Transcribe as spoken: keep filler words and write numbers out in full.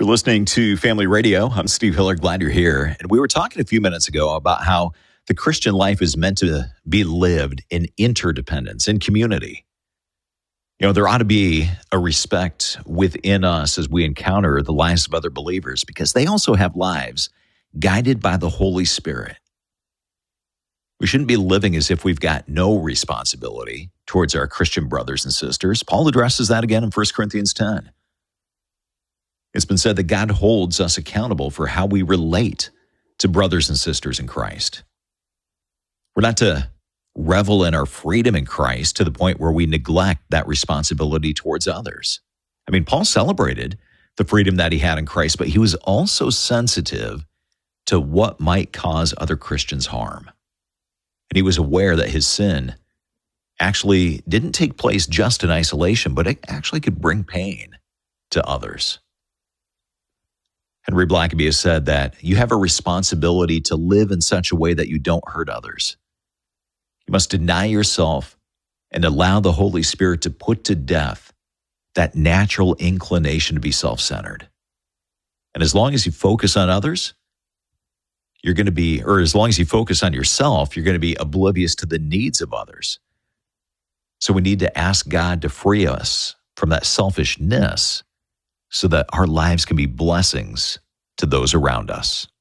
You're listening to Family Radio. I'm Steve Hiller. Glad you're here. And we were talking a few minutes ago about how the Christian life is meant to be lived in interdependence, in community. You know, there ought to be a respect within us as we encounter the lives of other believers because they also have lives guided by the Holy Spirit. We shouldn't be living as if we've got no responsibility towards our Christian brothers and sisters. Paul addresses that again in First Corinthians ten. It's been said that God holds us accountable for how we relate to brothers and sisters in Christ. We're not to revel in our freedom in Christ to the point where we neglect that responsibility towards others. I mean, Paul celebrated the freedom that he had in Christ, but he was also sensitive to what might cause other Christians harm. And he was aware that his sin actually didn't take place just in isolation, but it actually could bring pain to others. Henry Blackaby has said that you have a responsibility to live in such a way that you don't hurt others. You must deny yourself and allow the Holy Spirit to put to death that natural inclination to be self-centered. And as long as you focus on others, you're going to be, or as long as you focus on yourself, you're going to be oblivious to the needs of others. So we need to ask God to free us from that selfishness so that our lives can be blessings to those around us.